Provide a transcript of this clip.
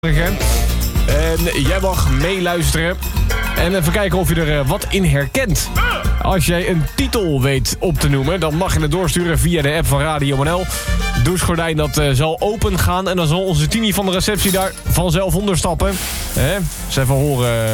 En jij mag meeluisteren. En even kijken of je er wat in herkent. Als jij een titel weet op te noemen, dan mag je het doorsturen via de app van Radio NL. Douchegordijn dat zal open gaan en dan zal onze Tini van de receptie daar vanzelf onder stappen. Eens even horen.